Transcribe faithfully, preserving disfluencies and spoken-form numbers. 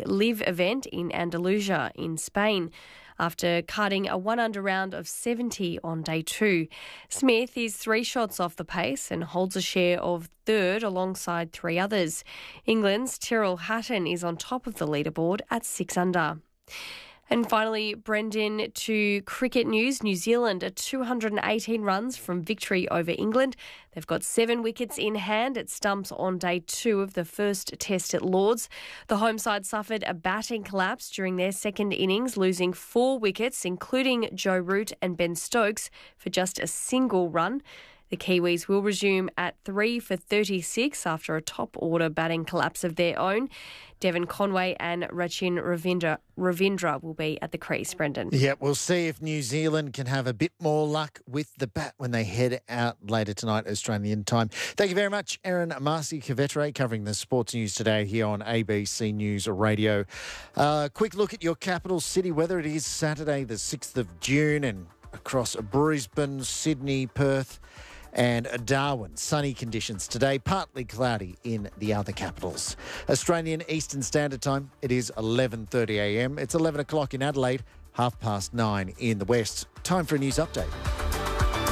Live event in Andalusia in Spain, after cutting a one-under round of seventy on day two. Smith is three shots off the pace and holds a share of third alongside three others. England's Tyrrell Hatton is on top of the leaderboard at six under. And finally, Brendan, to cricket news. New Zealand are two hundred eighteen runs from victory over England. They've got seven wickets in hand at stumps on day two of the first test at Lords. The home side suffered a batting collapse during their second innings, losing four wickets, including Joe Root and Ben Stokes, for just a single run. The Kiwis will resume at three for thirty-six after a top-order batting collapse of their own. Devon Conway and Rachin Ravindra, Ravindra will be at the crease, Brendan. Yeah, we'll see if New Zealand can have a bit more luck with the bat when they head out later tonight, Australian time. Thank you very much, Erin Marcy-Cavetre, covering the sports news today here on A B C News Radio. Uh, quick look at your capital city weather. It is Saturday, the sixth of June, and across Brisbane, Sydney, Perth and Darwin. Sunny conditions today, partly cloudy in the other capitals. Australian Eastern Standard Time, it is eleven thirty a m. It's eleven o'clock in Adelaide, half past nine in the West. Time for a news update.